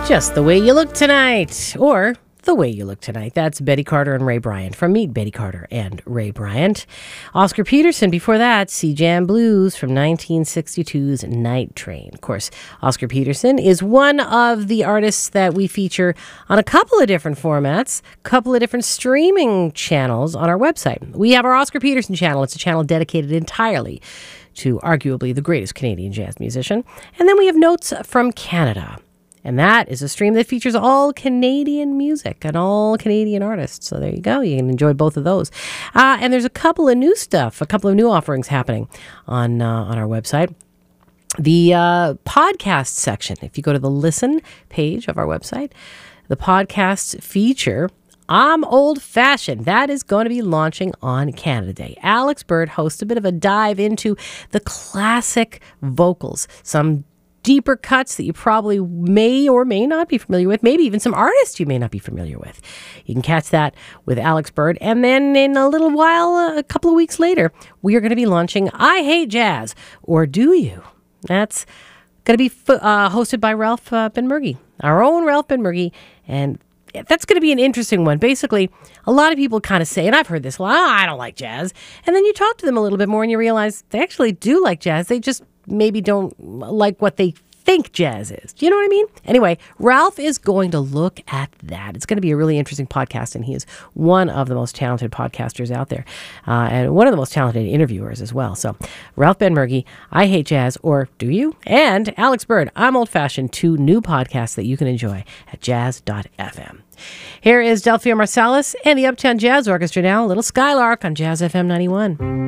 Just the Way You Look Tonight, or The Way You Look Tonight. That's Betty Carter and Ray Bryant from Meet Betty Carter and Ray Bryant. Oscar Peterson, before that, Sea Jam Blues from 1962's Night Train. Of course, Oscar Peterson is one of the artists that we feature on a couple of different formats, a couple of different streaming channels on our website. We have our Oscar Peterson channel. It's a channel dedicated entirely to arguably the greatest Canadian jazz musician. And then we have Notes from Canada. And that is a stream that features all Canadian music and all Canadian artists. So there you go. You can enjoy both of those. And there's a couple of new stuff, a couple of new offerings happening on our website. The podcast section, if you go to the listen page of our website, the podcasts feature I'm Old Fashioned. That is going to be launching on Canada Day. Alex Bird hosts a bit of a dive into the classic vocals, some deeper cuts that you probably may or may not be familiar with, maybe even some artists you may not be familiar with. You can catch that with Alex Bird. And then in a little while, a couple of weeks later, we are going to be launching I Hate Jazz, or Do You? That's going to be hosted by Ralph Benmergui, our own Ralph Benmergui. And that's going to be an interesting one. Basically, a lot of people kind of say, and I've heard this a lot, I don't like jazz. And then you talk to them a little bit more and you realize they actually do like jazz. They just maybe don't like what they think jazz is. Do you know what I mean? Anyway, Ralph is going to look at that. It's going to be a really interesting podcast, and he is one of the most talented podcasters out there, and one of the most talented interviewers as well. So Ralph Benmergui, I Hate Jazz, or Do You? And Alex Bird, I'm Old Fashioned, two new podcasts that you can enjoy at jazz.fm. Here is Delphia Marsalis and the Uptown Jazz Orchestra now, a little Skylark on Jazz FM 91.